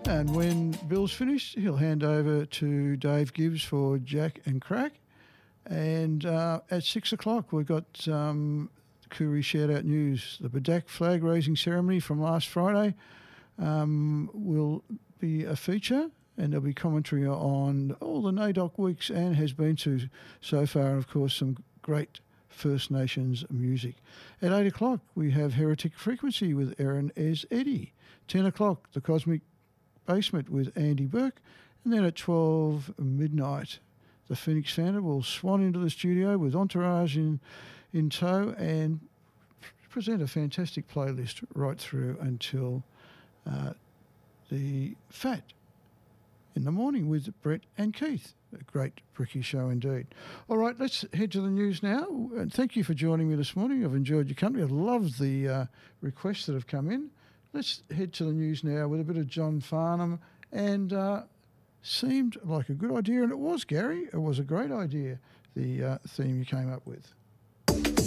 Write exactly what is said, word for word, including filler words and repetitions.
And when Bill's finished, he'll hand over to Dave Gibbs for Jack and Crack. And uh, at six o'clock, we've got um, Koori Shout-Out News. The Badak flag raising ceremony from last Friday um, will be a feature, and there'll be commentary on all the NAIDOC weeks and has been to so far, and of course, some great First Nations music. At eight o'clock, we have Heretic Frequency with Aaron Ez Eddy. ten o'clock, The Cosmic Basement with Andy Burke. And then at twelve midnight, the Phoenix Founder will swan into the studio with Entourage in, in tow and present a fantastic playlist right through until uh, the Fat in the morning with Brett and Keith. A great bricky show indeed. All right, let's head to the news now. And thank you for joining me this morning. I've enjoyed your company. I've loved the uh, requests that have come in. Let's head to the news now with a bit of John Farnham. And uh, seemed like a good idea, and it was, Gary. It was a great idea, the uh, theme you came up with.